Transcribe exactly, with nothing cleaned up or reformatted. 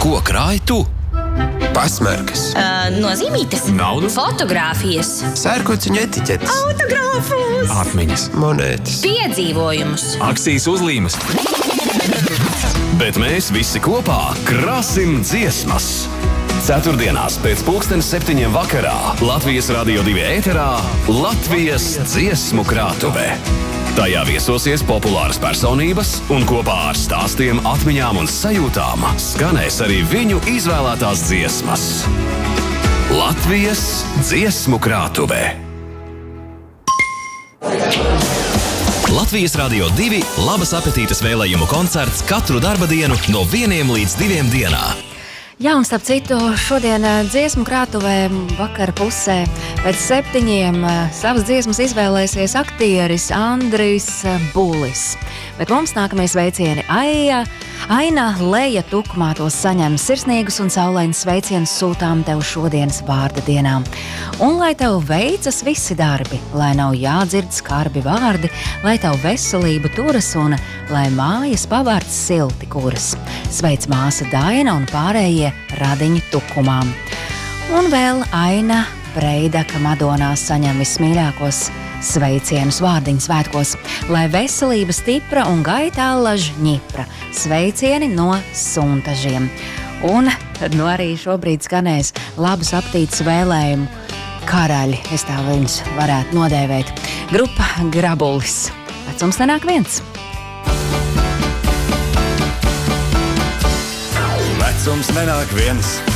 Ko krāj tu? Pasmarkas. Uh, nozīmītes. Naudu. Fotogrāfijas. Sērkociņu etiķetes. Autogrāfus. Atmiņas. Monētas. Piedzīvojumus. Akcijas uzlīmes. Bet mēs visi kopā krāsim dziesmas. Ceturtdienās pēc pulkstens septiņiem vakarā Latvijas Radio divi ēterā Latvijas dziesmu krātuve. Tajā viesosies populāras personības un kopā ar stāstiem, atmiņām un sajūtām skanēs arī viņu izvēlētās dziesmas. Latvijas dziesmu krātuve. Latvijas Radio divi labas apetītes vēlējumu koncerts katru darba dienu no vieniem līdz diviem dienā. Jā, un starp citu, šodien dziesmu krātuvē vakara pusē pēc septiņiem savas dziesmas izvēlēsies aktieris Andrijs Bulis. Bet mums nākamie sveicieni Aija, Aina Leja Tukmā tos saņem sirsnīgus un saulainus sveicienus sūtām tev šodienas vārda dienā. Un lai tev veicas visi darbi, lai nav jādzird skarbi vārdi, lai tev veselība turas un lai mājas pavārds silti kuras. Sveic māsa Daina un pārējie radiņi Tukumām. Un vēl Aina Breidaka Madonā saņem vismīļākos sveicienus vārdiņu svētkos, lai veselība stipra un gaitā laž ņipra. Sveicieni no suntažiem. Un tad nu arī šobrīd skanēs labus aptītus vēlējumu karaļi, es tā viņus varētu nodēvēt. Grupa Grabulis. Vecums nenāk viens. Vecums nenāk viens.